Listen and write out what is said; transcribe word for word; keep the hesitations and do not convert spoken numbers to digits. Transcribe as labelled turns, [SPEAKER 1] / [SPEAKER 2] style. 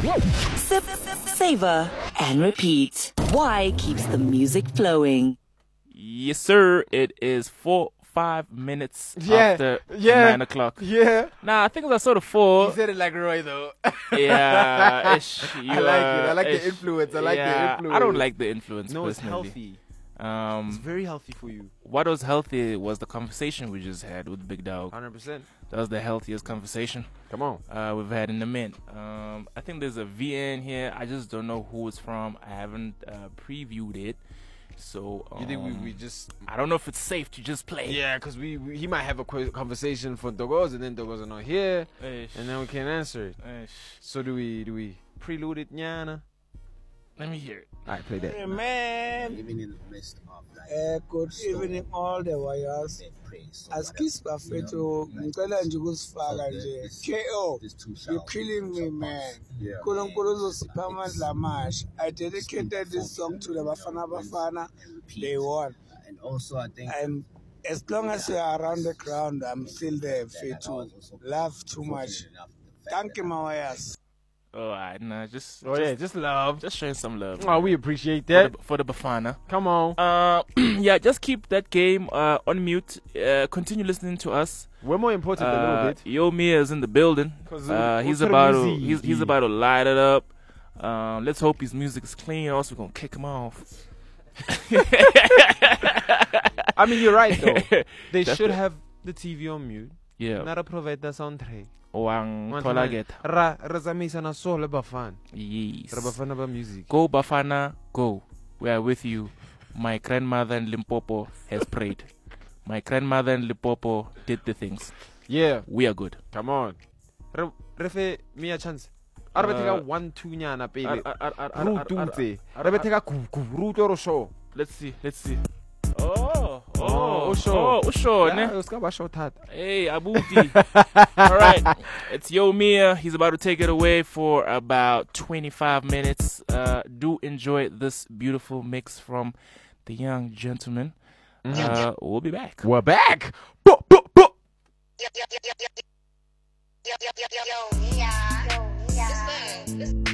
[SPEAKER 1] Sip, savor, and repeat. Y keeps the music flowing.
[SPEAKER 2] Yes, sir. It is four, five minutes
[SPEAKER 3] Yeah,
[SPEAKER 2] after
[SPEAKER 3] yeah,
[SPEAKER 2] nine o'clock.
[SPEAKER 3] Yeah.
[SPEAKER 2] Nah, I think it was sort of four.
[SPEAKER 3] You said it like Roy though.
[SPEAKER 2] Yeah, ish, you,
[SPEAKER 3] I like it. I
[SPEAKER 2] uh,
[SPEAKER 3] like
[SPEAKER 2] ish.
[SPEAKER 3] the influence. I like the
[SPEAKER 2] Yeah,
[SPEAKER 3] influence.
[SPEAKER 2] I don't like the influence
[SPEAKER 3] No, it's
[SPEAKER 2] personally.
[SPEAKER 3] healthy. It's
[SPEAKER 2] Um,
[SPEAKER 3] very healthy for you.
[SPEAKER 2] what was healthy was the conversation we just had with Big Dog.
[SPEAKER 3] Hundred percent.
[SPEAKER 2] That was the healthiest conversation
[SPEAKER 3] Come on.
[SPEAKER 2] uh, we've had in a minute. Um, I think there's a V N here. I just don't know who it's from. I haven't uh, previewed it, so um,
[SPEAKER 3] You think we, we just?
[SPEAKER 2] I don't know if it's safe to just play.
[SPEAKER 3] Yeah, because we, we he might have a qu- conversation for Dogos and then Dogos are not here,
[SPEAKER 2] Ish.
[SPEAKER 3] and then we can't answer it.
[SPEAKER 2] Ish.
[SPEAKER 3] So do we do we prelude it, Nyana?
[SPEAKER 2] Let me hear it.
[SPEAKER 3] All right, play that.
[SPEAKER 4] Man,
[SPEAKER 5] Even in the midst of like
[SPEAKER 4] uh, good evening all the warriors.
[SPEAKER 5] their praise. So
[SPEAKER 4] Askis bafethu ngicela nje ukusifaka nje. K O, you're killing me man. Nkulunkulu uzosipha amandla amasha. I dedicated this song to the Bafana Bafana. They won.
[SPEAKER 5] And also, I think
[SPEAKER 4] I'm as long as you are around the ground, I'm still there. Fetu, love too much. Thank you, my warriors.
[SPEAKER 2] Oh, I nah, just,
[SPEAKER 3] Oh
[SPEAKER 2] just,
[SPEAKER 3] yeah, just love.
[SPEAKER 2] just showing some love.
[SPEAKER 3] Oh, we appreciate
[SPEAKER 2] for
[SPEAKER 3] that.
[SPEAKER 2] the, for the Bafana.
[SPEAKER 3] Come on.
[SPEAKER 2] Uh, yeah, just keep that game uh, on mute. Uh, continue listening to us.
[SPEAKER 3] We're more important a little
[SPEAKER 2] Uh,
[SPEAKER 3] bit.
[SPEAKER 2] Yo Mia is in the building.
[SPEAKER 3] 'Cause,
[SPEAKER 2] Uh,
[SPEAKER 3] uh,
[SPEAKER 2] he's
[SPEAKER 3] what's
[SPEAKER 2] about
[SPEAKER 3] the
[SPEAKER 2] to
[SPEAKER 3] music?
[SPEAKER 2] he's, he's about to light it up. Um, let's hope his music is clean. Or else we're gonna kick him off.
[SPEAKER 3] I mean, you're right though. They
[SPEAKER 2] That's
[SPEAKER 3] should
[SPEAKER 2] the-
[SPEAKER 3] have the T V on mute.
[SPEAKER 2] Yeah.
[SPEAKER 3] Not a provider soundtrack.
[SPEAKER 2] Wang Tolaget.
[SPEAKER 3] Ra ra zamisa na solo bafana.
[SPEAKER 2] Yes.
[SPEAKER 3] Ra bafana ba music.
[SPEAKER 2] Go Bafana, go. We are with you. My grandmother in Limpopo has prayed. My grandmother in Limpopo did the things.
[SPEAKER 3] Yeah,
[SPEAKER 2] We are good.
[SPEAKER 3] come on. Re refe me a chance. Ara
[SPEAKER 2] Uh,
[SPEAKER 3] beteka one two nyana pele.
[SPEAKER 2] Ar- ar- ar- ar-
[SPEAKER 3] Ru
[SPEAKER 2] ar- ar-
[SPEAKER 3] tutse.
[SPEAKER 2] ar-
[SPEAKER 3] Re beteka ku ku ru toro show.
[SPEAKER 2] Let's see. Let's see. Oh,
[SPEAKER 3] Oh,
[SPEAKER 2] oh,
[SPEAKER 3] usho.
[SPEAKER 2] oh, usho,
[SPEAKER 3] Yeah,
[SPEAKER 2] ne?
[SPEAKER 3] uska ba shot hat.
[SPEAKER 2] Hey, Abuti. All right, it's Yo Mia. He's about to take it away for about twenty-five minutes. Uh, do enjoy this beautiful mix from the young gentleman. Uh, we'll be back.
[SPEAKER 3] We're back. Bo, bo, bo.
[SPEAKER 6] Yo, yo, yo, yo, yo, yo, yo, yo, yo, yo, yeah. Yo, yeah. Listen, listen.